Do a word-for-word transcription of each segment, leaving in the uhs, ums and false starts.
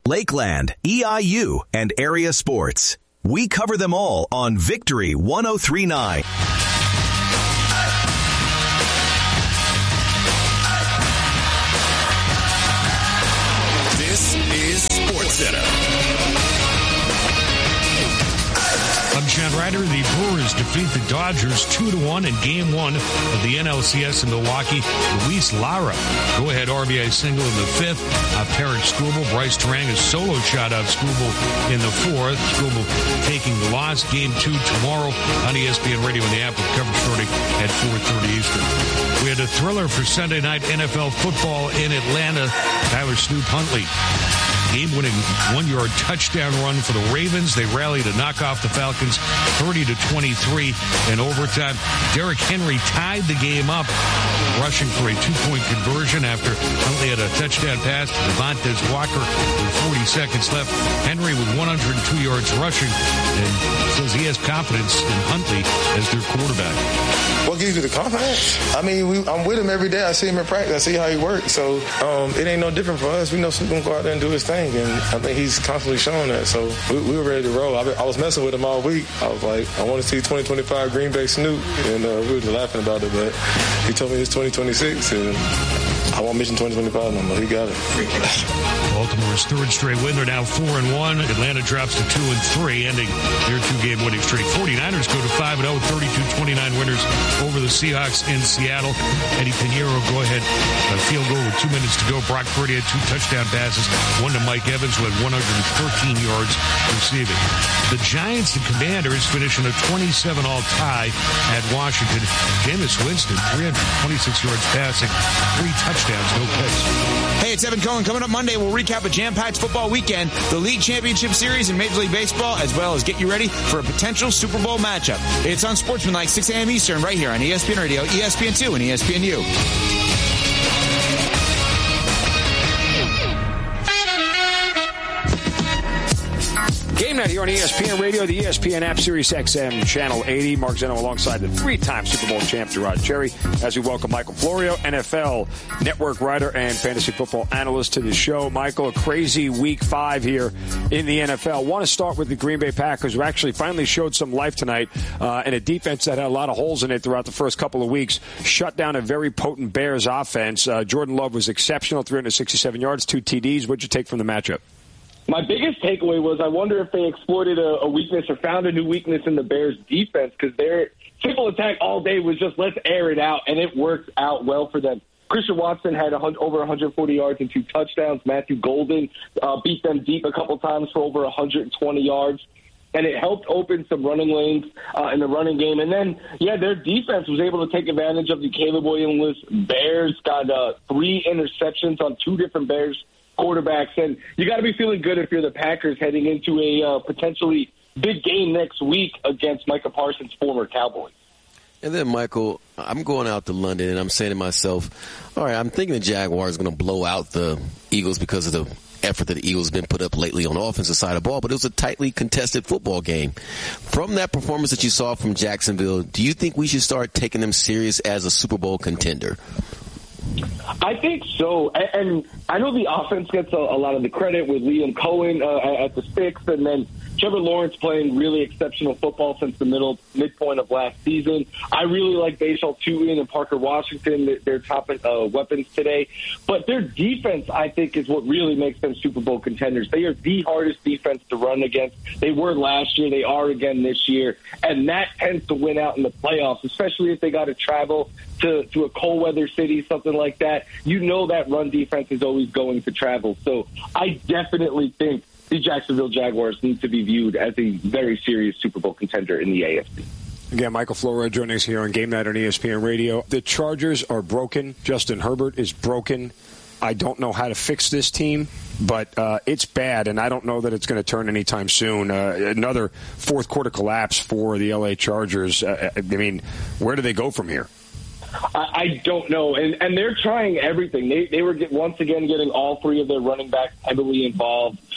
Lakeland, E I U, and area sports. We cover them all on Victory one oh three point nine. This is SportsCenter. I'm John Ryder. The Brewers defeat the Dodgers two to one in game one of the N L C S in Milwaukee. Luis Lara, go-ahead R B I single in the fifth. Uh, Parrish Skubal, Bryce Terang, a solo shot out Skubal in the fourth. Skubal taking the loss. Game two tomorrow on E S P N Radio in the app with coverage starting at four thirty Eastern. We had a thriller for Sunday night N F L football in Atlanta. Tyler Snoop Huntley, game-winning one-yard touchdown run for the Ravens. They rallied to knock off the Falcons thirty to twenty-three in overtime. Derrick Henry tied the game up, rushing for a two-point conversion after Huntley had a touchdown pass to Devontae Walker with forty seconds left. Henry with one hundred two yards rushing and says he has confidence in Huntley as their quarterback. What gives you the confidence? I mean, we, I'm with him every day. I see him in practice. I see how he works. So um, it ain't no different for us. We know Snoop gonna go out there and do his thing, and I think he's constantly showing that. So we, we were ready to roll. I, I was messing with him all week. I was like, I want to see twenty twenty-five Green Bay Snoop, and uh, we were laughing about it, but he told me it's twenty twenty-six, and I want Mission twenty twenty-five number. He got it. Baltimore's third straight win. They're now four and one. Atlanta drops to two and three, ending their two-game winning streak. forty-niners go to five and oh, thirty-two twenty-nine winners over the Seahawks in Seattle. Eddie Pinheiro, go-ahead uh, field goal with two minutes to go. Brock Purdy had two touchdown passes, one to Mike Evans, who had one hundred thirteen yards receiving. The Giants and Commanders finish in a twenty-seven all tie at Washington. Jameis Winston, three hundred twenty-six yards passing, three touchdowns, no picks. Hey, it's Evan Cohen. Coming up Monday, we'll recap a jam-packed football weekend, the League Championship Series in Major League Baseball, as well as get you ready for a potential Super Bowl matchup. It's on Sportsmanlike, six a.m. Eastern, right here on E S P N Radio, E S P N two, and E S P N U. Game night here on E S P N Radio, the E S P N app, Sirius X M, Channel eighty. Mark Zeno alongside the three-time Super Bowl champ, Gerard Cherry, as we welcome Michael Florio, N F L network writer and fantasy football analyst to the show. Michael, a crazy week five here in the N F L. Want to start with the Green Bay Packers, who actually finally showed some life tonight, uh, and a defense that had a lot of holes in it throughout the first couple of weeks. Shut down a very potent Bears offense. Uh, Jordan Love was exceptional, three hundred sixty-seven yards, two T Ds. What'd you take from the matchup? My biggest takeaway was I wonder if they exploited a, a weakness or found a new weakness in the Bears' defense, because their triple attack all day was just let's air it out, and it worked out well for them. Christian Watson had over one hundred forty yards and two touchdowns. Matthew Golden uh, beat them deep a couple times for over one hundred twenty yards. And it helped open some running lanes uh, in the running game. And then, yeah, their defense was able to take advantage of the Caleb Williams Bears, got uh, three interceptions on two different Bears quarterbacks. And you got to be feeling good if you're the Packers heading into a uh, potentially big game next week against Micah Parsons' former Cowboys. And then, Michael, I'm going out to London, and I'm saying to myself, all right, I'm thinking the Jaguars are going to blow out the Eagles because of the effort that the Eagles have been put up lately on the offensive side of the ball, but it was a tightly contested football game. From that performance that you saw from Jacksonville, do you think we should start taking them serious as a Super Bowl contender? I think so. And I know the offense gets a, a lot of the credit with Liam Cohen uh, at the sixth, and then Trevor Lawrence playing really exceptional football since the middle midpoint of last season. I really like Bashal Tuitt and Parker Washington, their top uh, weapons today. But their defense, I think, is what really makes them Super Bowl contenders. They are the hardest defense to run against. They were last year. They are again this year. And that tends to win out in the playoffs, especially if they got to travel to, to a cold weather city, something like that. You know that run defense is always going to travel. So I definitely think the Jacksonville Jaguars need to be viewed as a very serious Super Bowl contender in the A F C. Again, Michael Florio joining us here on Game Night on E S P N Radio. The Chargers are broken. Justin Herbert is broken. I don't know how to fix this team, but uh, it's bad, and I don't know that it's going to turn anytime soon. Uh, another fourth quarter collapse for the L A Chargers. Uh, I mean, where do they go from here? I don't know, and and they're trying everything. They they were get, once again getting all three of their running backs heavily involved.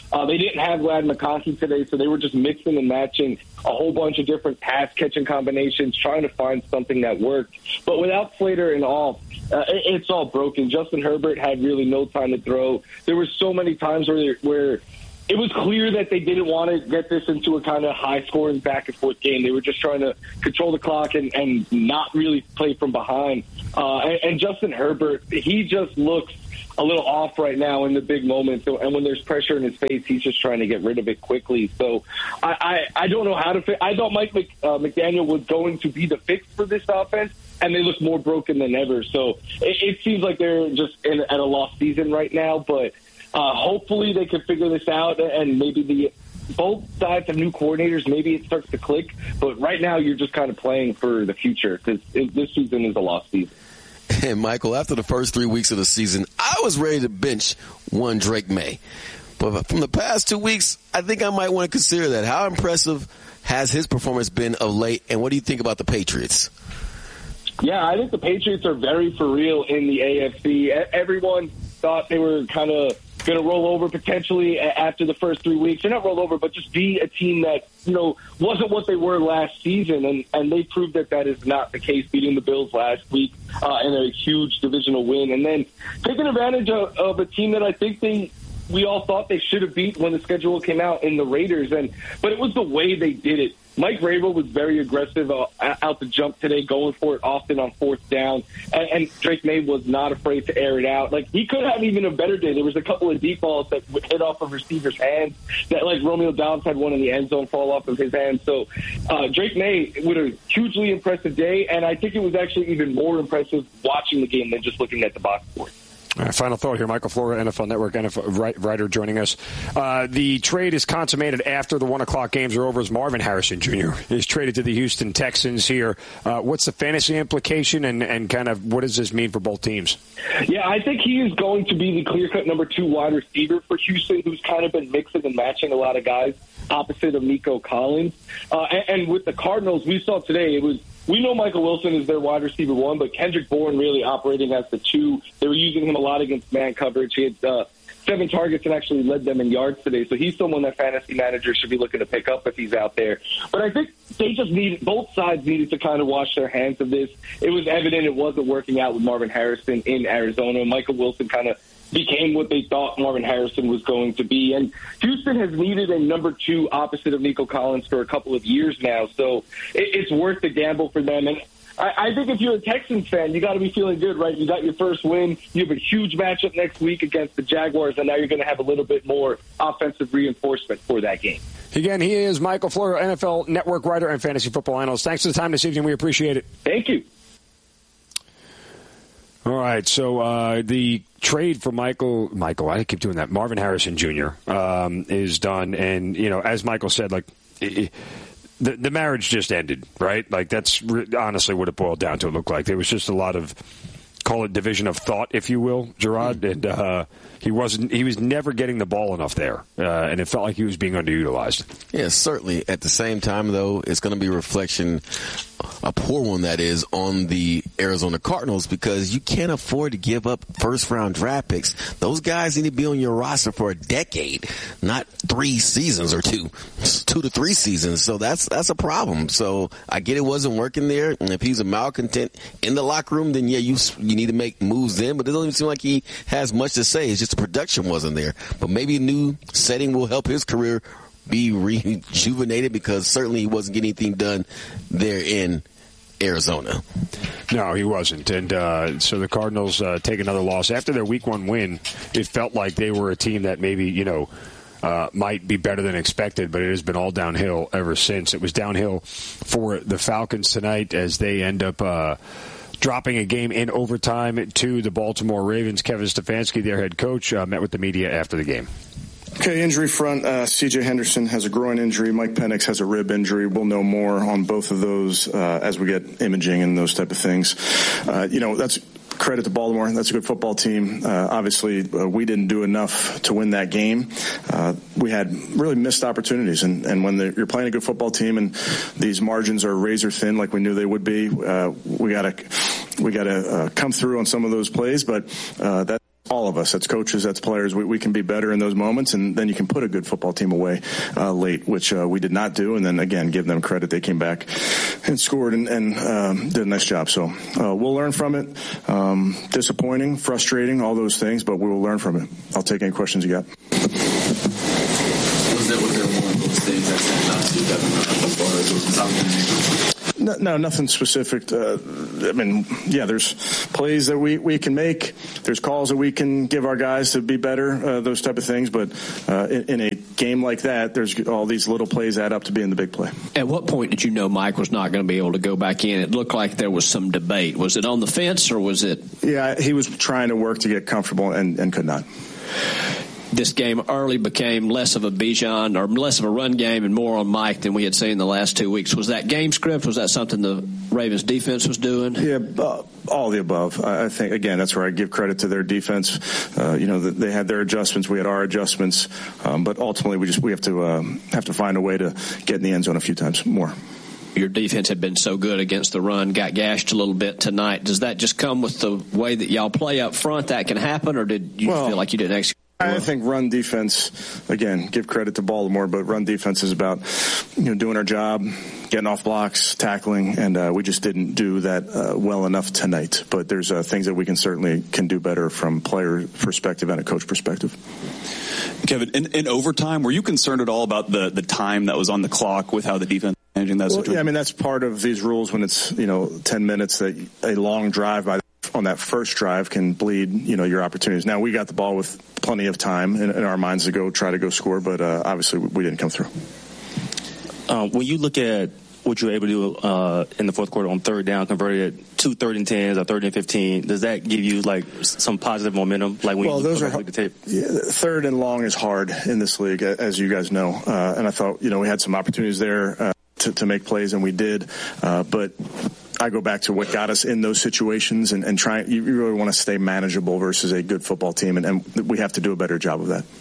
Uh, they didn't have Ladd McConkey today, so they were just mixing and matching a whole bunch of different pass-catching combinations, trying to find something that worked. But without Slater and all, uh, it, it's all broken. Justin Herbert had really no time to throw. There were so many times where where it was clear that they didn't want to get this into a kind of high-scoring back-and-forth game. They were just trying to control the clock and, and not really play from behind. Uh, and, and Justin Herbert, he just looks a little off right now in the big moments. And when there's pressure in his face, he's just trying to get rid of it quickly. So I, I, I don't know how to fix. I thought Mike Mc, uh, McDaniel was going to be the fix for this offense, and they look more broken than ever. So it, it seems like they're just in, at a lost season right now. But uh, hopefully they can figure this out, and maybe the both sides have new coordinators. Maybe it starts to click. But right now you're just kind of playing for the future because this season is a lost season. And Michael, after the first three weeks of the season, I was ready to bench one Drake May. But from the past two weeks, I think I might want to consider that. How impressive has his performance been of late, and what do you think about the Patriots? Yeah, I think the Patriots are very for real in the A F C. Everyone thought they were kind of going to roll over potentially after the first three weeks. Or not roll over, but just be a team that, you know, wasn't what they were last season. And, and they proved that that is not the case, beating the Bills last week uh, in a huge divisional win. And then taking advantage of, of a team that I think they we all thought they should have beat when the schedule came out in the Raiders. And but it was the way they did it. Mike Vrabel was very aggressive uh, out the jump today, going for it often on fourth down. And, and Drake May was not afraid to air it out. Like, he could have even a better day. There was a couple of deep balls that hit off of receivers' hands. That, like, Romeo Doubs had one in the end zone fall off of his hand. So uh, Drake May with a hugely impressive day, and I think it was actually even more impressive watching the game than just looking at the box score. All right, final thought here. Michael Florio, N F L Network N F L writer, joining us. Uh, the trade is consummated after the one o'clock games are over as Marvin Harrison Junior is traded to the Houston Texans here. Uh, what's the fantasy implication, and, and kind of what does this mean for both teams? Yeah, I think he is going to be the clear-cut number two wide receiver for Houston, who's kind of been mixing and matching a lot of guys opposite of Nico Collins. Uh, and, and with the Cardinals, we saw today, it was we know Michael Wilson is their wide receiver one, but Kendrick Bourne really operating as the two. They were using him a lot against man coverage. He had uh, seven targets and actually led them in yards today. So he's someone that fantasy managers should be looking to pick up if he's out there. But I think they just needed, both sides needed to kind of wash their hands of this. It was evident it wasn't working out with Marvin Harrison in Arizona. Michael Wilson kind of became what they thought Marvin Harrison was going to be. And Houston has needed a number two opposite of Nico Collins for a couple of years now. So it, it's worth the gamble for them. And I, I think if you're a Texans fan, you got to be feeling good, right? You got your first win. You have a huge matchup next week against the Jaguars, and now you're going to have a little bit more offensive reinforcement for that game. Again, he is Michael Florio, N F L Network writer and fantasy football analyst. Thanks for the time this evening. We appreciate it. Thank you. All right, so uh, the trade for Michael, Michael, I keep doing that, Marvin Harrison Junior um, is done. And, you know, as Michael said, like, it, the, the marriage just ended, right? Like, that's re- honestly what it boiled down to. It looked like there was just a lot of, call it division of thought, if you will, Gerard. And uh, he wasn't, he was never getting the ball enough there. Uh, and it felt like he was being underutilized. Yeah, certainly. At the same time, though, it's going to be a reflection, a poor one that is, on the Arizona Cardinals, because you can't afford to give up first-round draft picks. Those guys need to be on your roster for a decade, not three seasons or two, two to three seasons. So that's that's a problem. So I get it wasn't working there, and if he's a malcontent in the locker room, then yeah, you you need to make moves then. But it doesn't even seem like he has much to say. It's just the production wasn't there. But maybe a new setting will help his career be rejuvenated, because certainly he wasn't getting anything done there in Arizona. No, he wasn't. And uh, so the Cardinals uh, take another loss. After their week one win, it felt like they were a team that maybe, you know, uh, might be better than expected, but it has been all downhill ever since. It was downhill for the Falcons tonight as they end up uh, dropping a game in overtime to the Baltimore Ravens. Kevin Stefanski, their head coach, uh, met with the media after the game. Okay, injury front, uh, C J Henderson has a groin injury. Mike Penix has a rib injury. We'll know more on both of those uh, as we get imaging and those type of things. Uh, you know, that's credit to Baltimore. That's a good football team. Uh, obviously, uh, we didn't do enough to win that game. Uh, we had really missed opportunities. And, and when the, you're playing a good football team and these margins are razor thin like we knew they would be, uh, we got to we got to uh, come through on some of those plays. But uh, that all of us, that's coaches, that's players, we, we can be better in those moments, and then you can put a good football team away uh, late, which uh, we did not do. And then, again, give them credit. They came back and scored and, and um, did a nice job. So uh, we'll learn from it. Um, disappointing, frustrating, all those things, but we will learn from it. I'll take any questions you got. Was there, was there one of those things that said not to that as far as those top? No, no, nothing specific. Uh, I mean, yeah, there's plays that we, we can make. There's calls that we can give our guys to be better, uh, those type of things. But uh, in, in a game like that, there's all these little plays add up to being the big play. At what point did you know Mike was not going to be able to go back in? It looked like there was some debate. Was it on the fence or was it? Yeah, he was trying to work to get comfortable and, and could not. This game early became less of a Bijan or less of a run game and more on Mike than we had seen the last two weeks. Was that game script? Was that something the Ravens defense was doing? Yeah, uh, all the above. I think, again, that's where I give credit to their defense. Uh, you know, they had their adjustments. We had our adjustments. Um, but ultimately, we just we have to um, have to find a way to get in the end zone a few times more. Your defense had been so good against the run, got gashed a little bit tonight. Does that just come with the way that y'all play up front? That can happen, or did you well, feel like you didn't execute? I think run defense, again, give credit to Baltimore, but run defense is about, you know, doing our job, getting off blocks, tackling, and uh, we just didn't do that uh, well enough tonight. But there's uh, things that we can certainly can do better from player perspective and a coach perspective. Kevin, in, in overtime, were you concerned at all about the, the time that was on the clock with how the defense was managing that well, situation? Yeah, I mean, that's part of these rules when it's, you know, ten minutes, that a long drive by on that first drive can bleed, you know, your opportunities. Now, we got the ball with plenty of time in, in our minds to go try to go score, but uh, obviously we didn't come through. Um, when you look at what you were able to do uh, in the fourth quarter on third down, converted two third and tens or third and fifteen, does that give you like some positive momentum? Like when well, you those look are at the tape? Yeah, third and long is hard in this league, as you guys know. Uh, and I thought, you know, we had some opportunities there uh, to, to make plays, and we did. Uh, but I go back to what got us in those situations, and, and try. You really want to stay manageable versus a good football team, and, and we have to do a better job of that.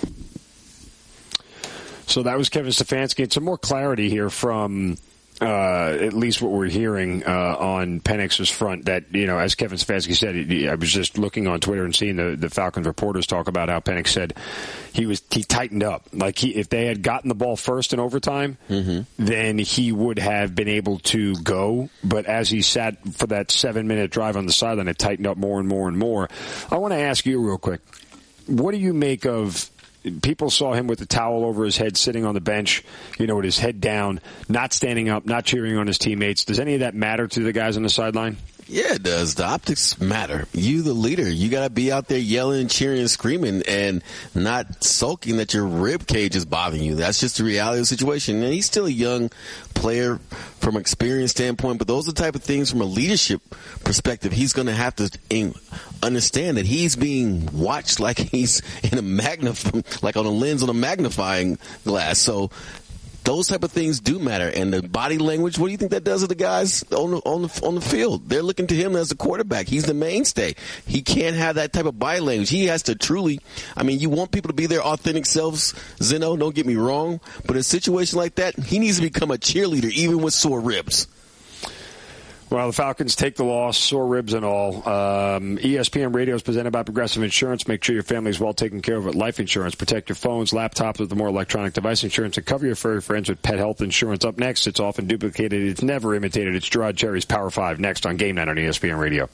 So that was Kevin Stefanski. And some more clarity here from uh, at least what we're hearing uh, on Penix's front. That, you know, as Kevin Stefanski said, I was just looking on Twitter and seeing the, the Falcons reporters talk about how Penix said he was he tightened up. Like he, if they had gotten the ball first in overtime, mm-hmm. then he would have been able to go. But as he sat for that seven minute drive on the sideline, it tightened up more and more and more. I want to ask you real quick, what do you make of? People saw him with the towel over his head, sitting on the bench, you know, with his head down, not standing up, not cheering on his teammates. Does any of that matter to the guys on the sideline? Yeah, it does. The optics matter. You, the leader, you got to be out there yelling, cheering, and screaming, and not sulking that your rib cage is bothering you. That's just the reality of the situation. And he's still a young player from an experience standpoint, but those are the type of things from a leadership perspective he's going to have to understand that he's being watched like he's in a magnif- like on a lens on a magnifying glass. So those type of things do matter. And the body language, what do you think that does to the guys on the, on the, on the field? They're looking to him as the quarterback. He's the mainstay. He can't have that type of body language. He has to truly, I mean, you want people to be their authentic selves, Zeno, don't get me wrong, but in a situation like that, he needs to become a cheerleader, even with sore ribs. Well, the Falcons take the loss, sore ribs and all. Um, E S P N Radio is presented by Progressive Insurance. Make sure your family is well taken care of with life insurance. Protect your phones, laptops with the more electronic device insurance, and cover your furry friends with pet health insurance. Up next, it's often duplicated. It's never imitated. It's Gerard Cherry's Power five next on Game Night on E S P N Radio.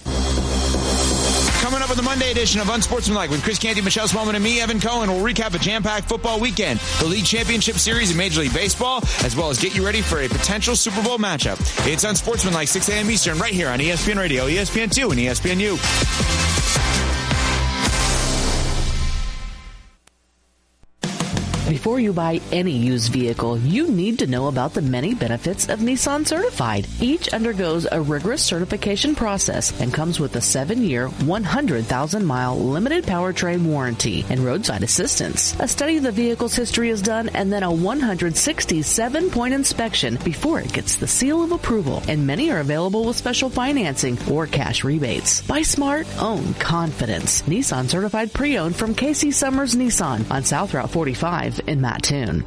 Coming up on the Monday edition of Unsportsmanlike with Chris Canty, Michelle Smallman, and me, Evan Cohen, we'll recap a jam-packed football weekend, the League Championship Series in Major League Baseball, as well as get you ready for a potential Super Bowl matchup. It's Unsportsmanlike, six a.m. Eastern, right here on E S P N Radio, E S P N two, and E S P N U. Before you buy any used vehicle, you need to know about the many benefits of Nissan Certified. Each undergoes a rigorous certification process and comes with a seven-year, one hundred thousand mile limited powertrain warranty and roadside assistance. A study of the vehicle's history is done and then a one hundred sixty-seven point inspection before it gets the seal of approval, and many are available with special financing or cash rebates. Buy smart, own confidence. Nissan Certified Pre-Owned from Casey Summers Nissan on South Route forty-five in Mattoon.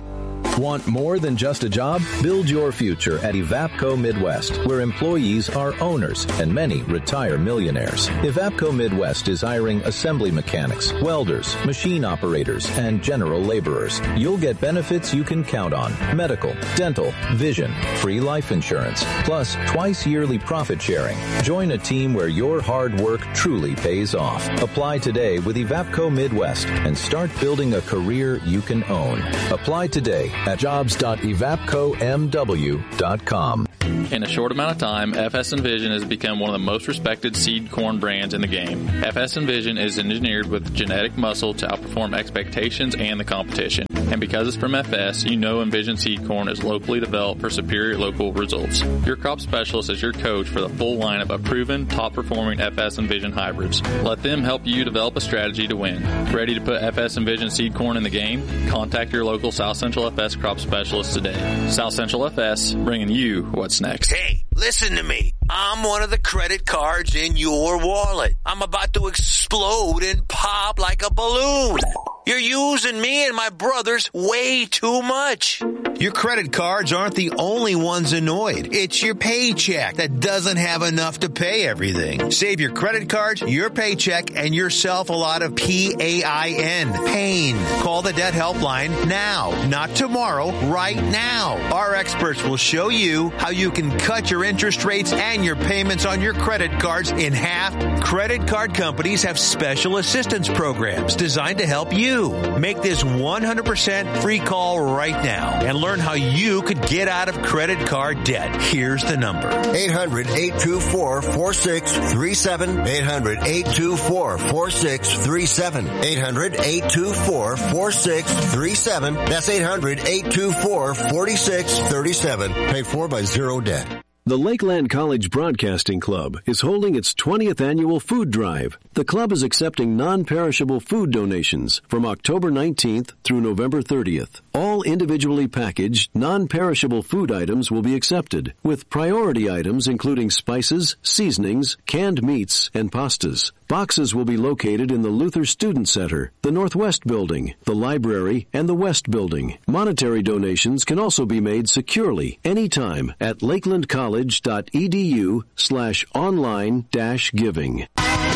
Want more than just a job? Build your future at Evapco Midwest, where employees are owners and many retire millionaires. Evapco Midwest is hiring assembly mechanics, welders, machine operators, and general laborers. You'll get benefits you can count on: medical, dental, vision, free life insurance, plus twice yearly profit sharing. Join a team where your hard work truly pays off. Apply today with Evapco Midwest and start building a career you can own. Apply today at jobs dot evapco m w dot com. In a short amount of time, F S Envision has become one of the most respected seed corn brands in the game. F S Envision is engineered with genetic muscle to outperform expectations and the competition. And because it's from F S, you know Envision seed corn is locally developed for superior local results. Your crop specialist is your coach for the full lineup of proven, top-performing F S Envision hybrids. Let them help you develop a strategy to win. Ready to put F S Envision seed corn in the game? Contact your local South Central F S crop specialist today. South Central F S, bringing you what's next. Hey, listen to me. I'm one of the credit cards in your wallet. I'm about to explode and pop like a balloon. You're using me and my brothers way too much. Your credit cards aren't the only ones annoyed. It's your paycheck that doesn't have enough to pay everything. Save your credit cards, your paycheck, and yourself a lot of P A I N. Pain. Call the debt helpline now, not tomorrow, right now. Our experts will show you how you can cut your interest rates and your payments on your credit cards in half. Credit card companies have special assistance programs designed to help you. Make this one hundred percent free call right now and learn how you could get out of credit card debt. Here's the number. eight hundred, eight two four, four six three seven. eight hundred, eight two four, four six three seven. eight hundred, eight two four, four six three seven. That's eight hundred, eight two four, four six three seven. Paid for by Zero Debt. The Lakeland College Broadcasting Club is holding its twentieth annual food drive. The club is accepting non-perishable food donations from October nineteenth through November thirtieth. All individually packaged, non-perishable food items will be accepted, with priority items including spices, seasonings, canned meats, and pastas. Boxes will be located in the Luther Student Center, the Northwest Building, the Library, and the West Building. Monetary donations can also be made securely anytime at lakelandcollege.edu slash online dash giving.